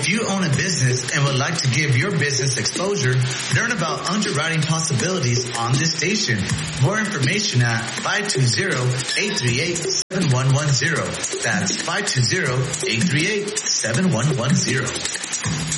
Do you own a business and would like to give your business exposure? Learn about underwriting possibilities on this station. More information at 520-838-7110. That's 520-838-7110.